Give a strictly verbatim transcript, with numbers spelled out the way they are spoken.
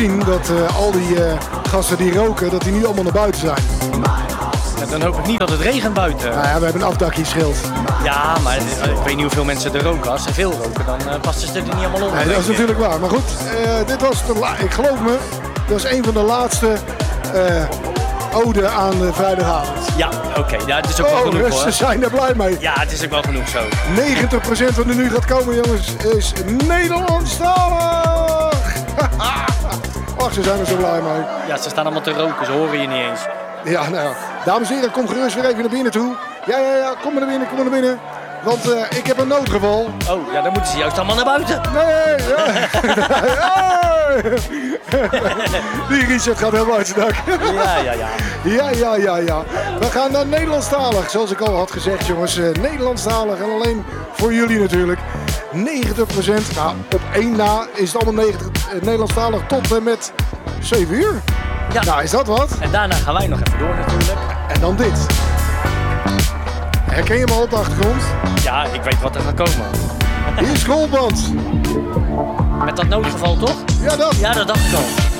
zien dat uh, al die uh, gasten die roken, dat die niet allemaal naar buiten zijn. Ja, dan hoop ik niet dat het regent buiten. Nou ja, we hebben een afdakje schild. Ja, maar ik weet niet hoeveel mensen er roken. Als ze veel roken, dan uh, passen ze er niet allemaal onder. Nee, dat is natuurlijk waar. Maar goed, uh, dit was de la- ik geloof me, dat is een van de laatste uh, ode aan de vrijdagavond. Ja, oké. Okay. Ja, het is ook oh, wel genoeg, hoor. Ze zijn er blij mee. Ja, het is ook wel genoeg zo. negentig procent van de nu gaat komen, jongens, is Nederlandstalig. Ach, ze zijn er zo blij mee. Ja, ze staan allemaal te roken, ze horen je niet eens. Ja, nou, dames en heren, kom gerust weer even naar binnen toe. Ja, ja, ja, kom maar naar binnen, kom maar naar binnen. Want uh, ik heb een noodgeval. Oh, ja, dan moeten ze juist allemaal naar buiten. Nee, ja. Die Richard gaat helemaal uit zijn dak. Ja, ja, ja. Ja, ja, ja, ja. We gaan naar Nederlandstalig, zoals ik al had gezegd, jongens. Uh, Nederlandstalig en alleen voor jullie natuurlijk. negentig procent, nou, op één na is het allemaal negentig, uh, Nederlandstalig tot en met zeven uur. Ja. Nou, is dat wat? En daarna gaan wij nog even door natuurlijk. En dan dit. Herken je hem al op de achtergrond? Ja, ik weet wat er gaat komen. Hier is Schoolband. Met dat noodgeval toch? Ja, dat. Ja, dat dacht ik al.